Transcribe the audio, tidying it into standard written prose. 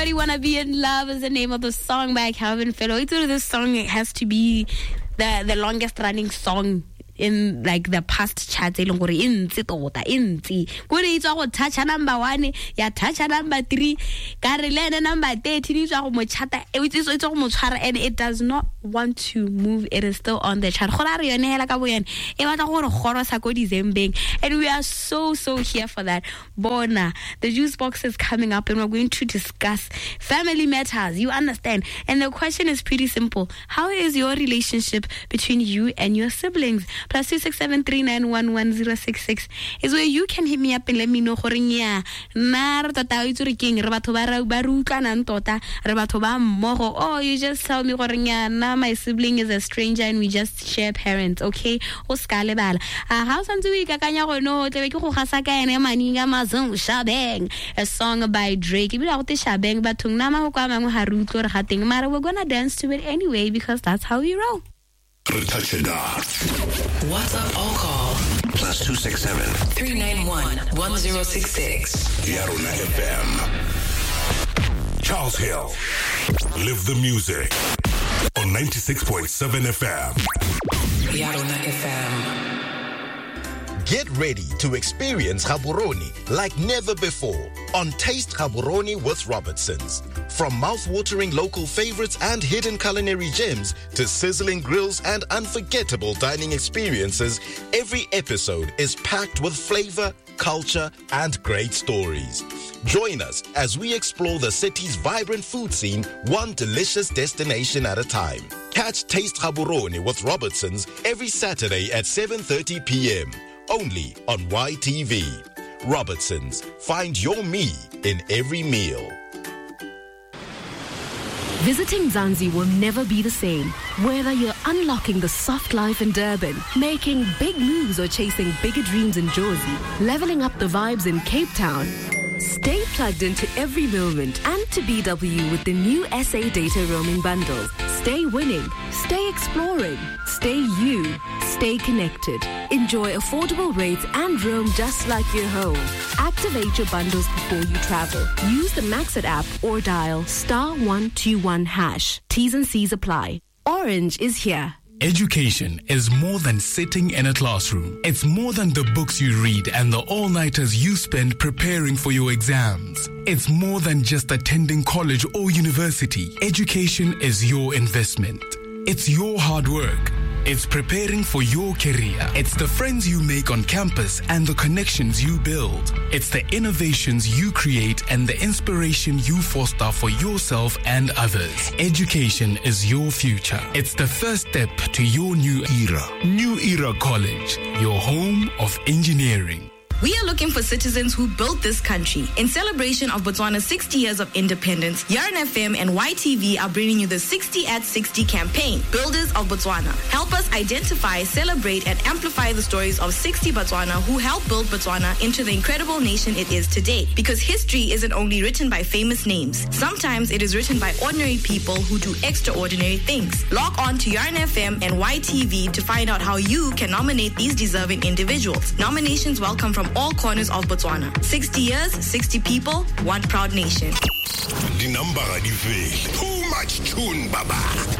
Wanna Be in Love is the name of the song by Calvin Fellow. This song has to be the longest running song in like the past charts. Touch number 1, ya touch number 3, number 30, and it does not want to move. It is still on the chart. And we are so here for that. Bona, the juice box is coming up and we're going to discuss family matters. You understand? And the question is pretty simple. How is your relationship between you and your siblings? +267 3911066 is where you can hit me up and let me know. Oh, you just tell me my sibling is a stranger and we just share parents, okay? How a song by Drake. But we're gonna dance to it anyway because that's how we roll. WhatsApp or call +267 3911066. Yarona FM. Charles Hill. Live the music on 96.7 FM. Yarona FM. Get ready to experience Gaborone like never before on Taste Gaborone with Robertsons. From mouth-watering local favorites and hidden culinary gems to sizzling grills and unforgettable dining experiences, every episode is packed with flavor, culture, and great stories. Join us as we explore the city's vibrant food scene, one delicious destination at a time. Catch Taste Gaborone with Robertsons every Saturday at 7:30 p.m. only on YTV. Robertsons, find your me in every meal. Visiting Zanzi will never be the same. Whether you're unlocking the soft life in Durban, making big moves or chasing bigger dreams in Jersey, leveling up the vibes in Cape Town, stay plugged into every moment and to BW with the new SA data roaming bundles. Stay winning, stay exploring, stay you, stay connected. Enjoy affordable rates and roam just like you're home. Activate your bundles before you travel. Use the Maxit app or dial *121#. T's and C's apply. Orange is here. Education is more than sitting in a classroom. It's more than the books you read and the all-nighters you spend preparing for your exams. It's more than just attending college or university. Education is your investment. It's your hard work. It's preparing for your career. It's the friends you make on campus and the connections you build. It's the innovations you create and the inspiration you foster for yourself and others. Education is your future. It's the first step to your new era. New Era College, your home of engineering. We are looking for citizens who built this country. In celebration of Botswana's 60 years of independence, Yarn FM and YTV are bringing you the 60 at 60 campaign, Builders of Botswana. Help us identify, celebrate, and amplify the stories of 60 Botswana who helped build Botswana into the incredible nation it is today. Because history isn't only written by famous names. Sometimes it is written by ordinary people who do extraordinary things. Log on to Yarn FM and YTV to find out how you can nominate these deserving individuals. Nominations welcome from all corners of Botswana. 60 years, 60 people, one proud nation. The number, too much tune, Baba.